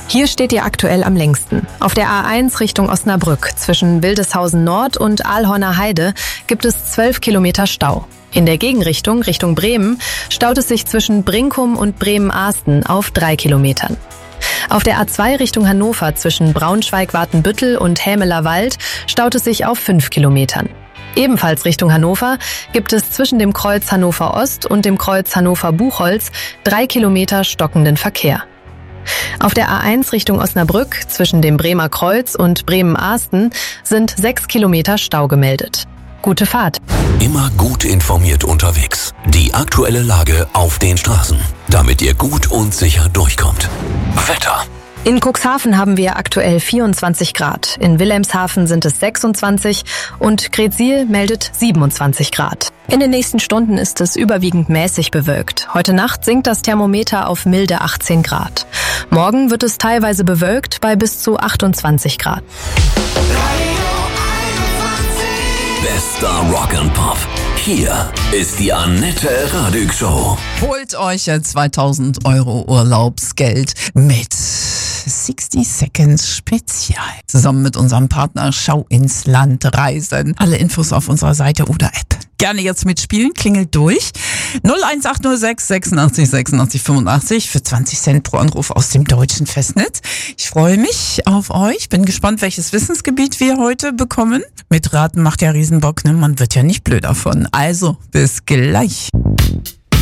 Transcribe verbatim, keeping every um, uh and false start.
Hier steht ihr aktuell am längsten. Auf der A eins Richtung Osnabrück zwischen Wildeshausen Nord und Aalhorner Heide gibt es zwölf Kilometer Stau. In der Gegenrichtung, Richtung Bremen, staut es sich zwischen Brinkum und Bremen-Ahsten auf drei Kilometern. Auf der A zwei Richtung Hannover zwischen Braunschweig-Watenbüttel und Hämeler Wald staut es sich auf fünf Kilometern. Ebenfalls Richtung Hannover gibt es zwischen dem Kreuz Hannover Ost und dem Kreuz Hannover Buchholz drei Kilometer stockenden Verkehr. Auf der A eins Richtung Osnabrück zwischen dem Bremer Kreuz und Bremen-Ahsten sind sechs Kilometer Stau gemeldet. Gute Fahrt. Immer gut informiert unterwegs. Die aktuelle Lage auf den Straßen, damit ihr gut und sicher durchkommt. Wetter. In Cuxhaven haben wir aktuell vierundzwanzig Grad, in Wilhelmshaven sind es sechsundzwanzig und Greetsiel meldet siebenundzwanzig Grad. In den nächsten Stunden ist es überwiegend mäßig bewölkt. Heute Nacht sinkt das Thermometer auf milde achtzehn Grad. Morgen wird es teilweise bewölkt bei bis zu achtundzwanzig Grad. Bester Rock and Pop. Hier ist die Annette Radig Show. Holt euch jetzt zweitausend Euro Urlaubsgeld mit sixty Seconds Spezial. Zusammen mit unserem Partner Schau ins Land reisen. Alle Infos auf unserer Seite oder App. Gerne jetzt mitspielen, klingelt durch. null eins acht null sechs sechsundachtzig sechsundachtzig fünfundachtzig für zwanzig Cent pro Anruf aus dem deutschen Festnetz. Ich freue mich auf euch. Bin gespannt, welches Wissensgebiet wir heute bekommen. Mit Raten macht ja Riesenbock, ne? Man wird ja nicht blöd davon. Also, bis gleich.